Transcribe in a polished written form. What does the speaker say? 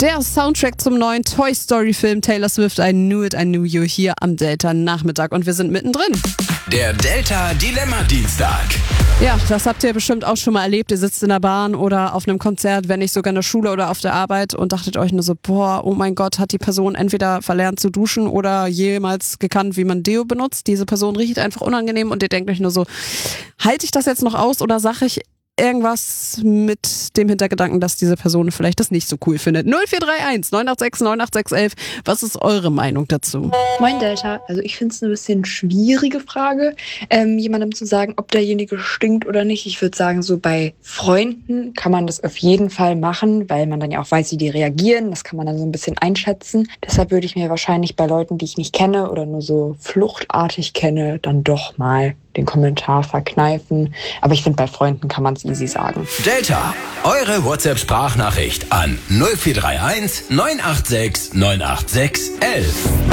Der Soundtrack zum neuen Toy Story Film Taylor Swift, I Knew It, I Knew You, hier am Delta Nachmittag und wir sind mittendrin. Der Delta Dilemma Dienstag. Ja, das habt ihr bestimmt auch schon mal erlebt. Ihr sitzt in der Bahn oder auf einem Konzert, wenn nicht sogar in der Schule oder auf der Arbeit und dachtet euch nur so, boah, oh mein Gott, hat die Person entweder verlernt zu duschen oder jemals gekannt, wie man Deo benutzt. Diese Person riecht einfach unangenehm und ihr denkt euch nur so, halte ich das jetzt noch aus oder sage ich irgendwas mit dem Hintergedanken, dass diese Person vielleicht das nicht so cool findet. 0431 986 98611. Was ist eure Meinung dazu? Moin Delta, also ich finde es eine bisschen schwierige Frage, jemandem zu sagen, ob derjenige stinkt oder nicht. Ich würde sagen, so bei Freunden kann man das auf jeden Fall machen, weil man dann ja auch weiß, wie die reagieren. Das kann man dann so ein bisschen einschätzen. Deshalb würde ich mir wahrscheinlich bei Leuten, die ich nicht kenne oder nur so fluchtartig kenne, dann doch mal den Kommentar verkneifen. Aber ich finde, bei Freunden kann man es easy sagen. Delta, eure WhatsApp-Sprachnachricht an 0431 986 986 11.